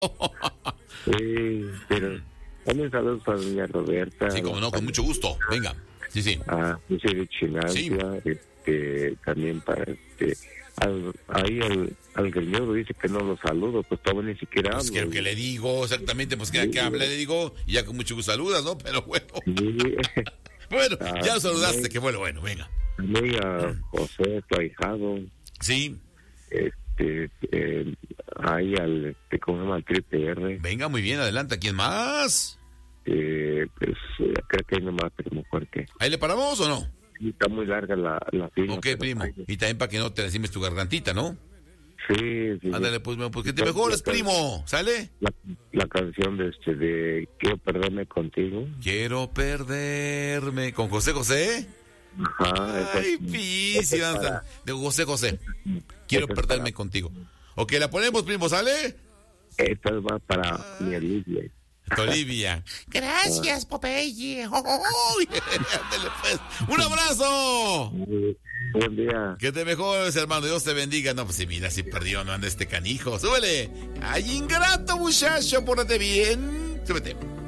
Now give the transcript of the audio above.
Sí, pero también saludos para doña Roberta. Sí, como no, con mucho gusto. Venga. Sí, sí. A José de Chinantla, también para al greñudo dice que no lo saludo, pues todavía ni siquiera pues hablo. que le digo, exactamente, pues que hable, le digo, y ya con mucho gusto saludas, ¿no? Pero bueno. Sí. Bueno, ya lo saludaste, que fue lo bueno, venga. Amiga José, tu ahijado. Sí. Ahí ¿cómo se llama? Al Triple R. Venga, muy bien, adelante, ¿quién más? Pues creo que hay nomás, primo fuerte. ¿Ahí le paramos o no? Sí, está muy larga la fila. Ok, primo. Y también para que no te lastimes tu gargantita, ¿no? Sí. Ándale, pues que te mejores, primo. ¿Sale? La canción de Quiero perderme contigo. Quiero perderme. ¿Con José José? Ajá. Ay, Pisi, de José José. Quiero perderme contigo. Ok, la ponemos, primo, ¿sale? Esta va para mi Olivia. Olivia. Gracias, Popeye. Ándale, pues. ¡Un abrazo! Buen día. Que te mejores, hermano. Dios te bendiga. No, pues si mira, si perdió, no anda este canijo. ¡Súbele! ¡Ay, ingrato, muchacho! ¡Pórtate bien! ¡Súbete!